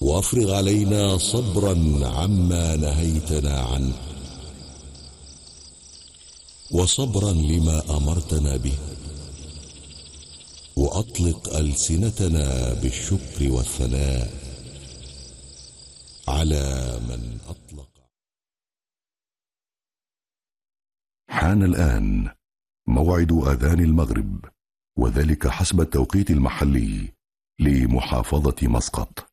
وافرغ علينا صبرا عما نهيتنا عنه، وصبرا لما أمرتنا به، وأطلق ألسنتنا بالشكر والثناء على من أطلق. حان الآن موعد أذان المغرب، وذلك حسب التوقيت المحلي لمحافظة مسقط.